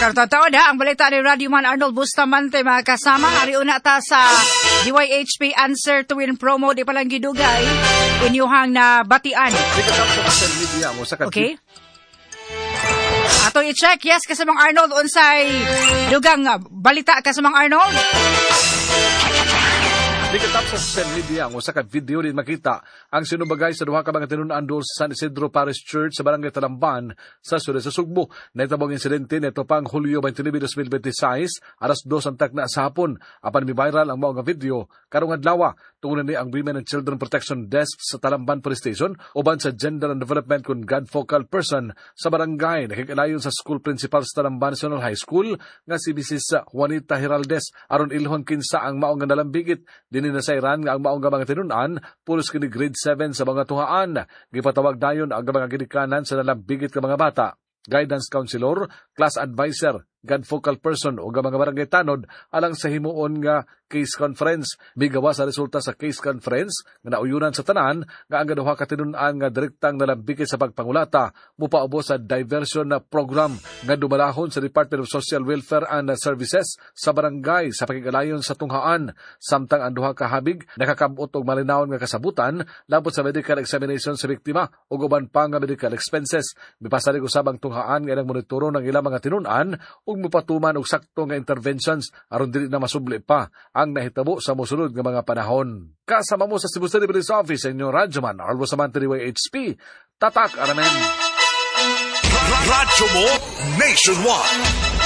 Kartotoo na ang balita ni Radio Man Arnold Bustamante mga kasama. Ari una ta sa DYHP Answer to Win promo di palang gidugay inyuhang na batian. Okay. Ato i-check, yes, kasamang Arnold unsay dugang balita kasamang Arnold. Di katap sa social media ang usa ka video din makita ang sinubagay sa duha ka mga tinun-an sa San Isidro Parish Church sa Barangay Talamban sa Sude sa Sugbo. Nahitabong insidente nito pang Hulyo 29, 2026, alas 2 ang tagna sa hapon. Apan mi-viral ang mao nga video karong adlaw tungod ni ang Women and Children Protection Desk sa Talamban Police Station uban sa Gender and Development kun God Focal Person sa barangay nakikalayon sa school principal sa Talamban National High School nga si Mrs. Juanita Heraldes aron ilhon kinsa ang mao nga nalambigit din na sa Iran nga ang maong mga tinunan, pulos kini grade 7 sa mga tuhaan. Gipatawag dayon ang mga ginikanan sa nalambigit ka mga bata. Guidance counselor, class advisor, God Focal Person o mga barangay tanod alang sa himuon nga case conference. Migawa sa resulta sa case conference nga nauyunan sa tanan nga ang gaduha ka tinunan nga direktang nalambigit sa pagpangulata mupaubos sa diversion na program nga dumalahon sa Department of Social Welfare and Services sa barangay sa pakigalayon sa tunghaan. Samtang ang duha ka habig nakakabot og malinawon nga kasabutan labot sa medical examination sa biktima ug uban pa nga medical expenses. Mipasalig usab ang tunghaan nga nang monitoro ng ilang mga tinunan ug mupatuman og sakto nga interventions aron dili na masubli pa ang nahitabo sa mosunod nga mga panahon. Kasama mo sa Cebu City Police Office ang inyong Radyoman Arlo Samante DYHP Tatak Aramen. Radyo mo Nationwide.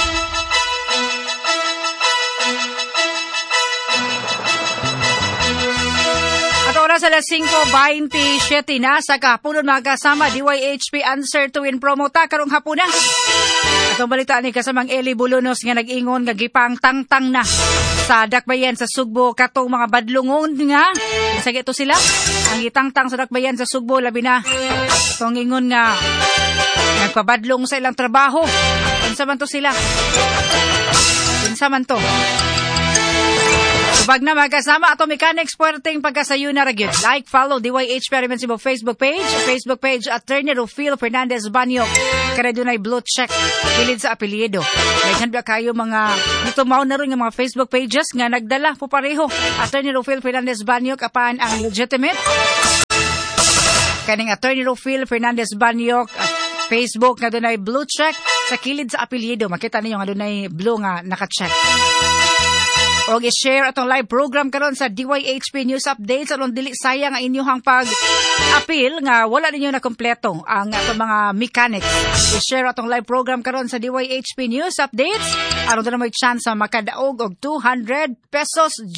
At oras alas 5:27 na sa kahaponon mga kasama DYHP Answer to Win promo ta karong hapon na. Atong balita ni kasamang Eli Bulunos nga nag-ingon nga gipang tangtang na sa Dakbayan sa Sugbo katong mga badlungon nga sige to sila ang gitangtang sa Dakbayan sa Sugbo labi na atong ingon nga nagpabadlong sa ilang trabaho. Unsa man to sila? Unsa man to? Subag na mga kasama, ato mechanics puwerteng pagkasayo na ragyod. Like, follow DYH Perimen Cebu Facebook page Attorney Rufil Fernandez Banyok. Kaya doon ay blue check, kilid sa apelyido. May handa kayo mga, dito mao na rin yung mga Facebook pages nga nagdala po pareho. Attorney Rufil Fernandez Banyok, apan ang legitimate. Kaning Attorney Rufil Fernandez Banyok, Facebook nga doon ay blue check sa kilid sa apelyido. Makita niyo nga doon ay blue nga naka-check. O i-share atong live program karon sa DYHP News Updates aron dili sayang ang inyong pag-appeal nga wala ninyo na kompleto ang atong mga mechanics. I-share atong live program karon sa DYHP News Updates aron na may chance sa makadaog og 200 pesos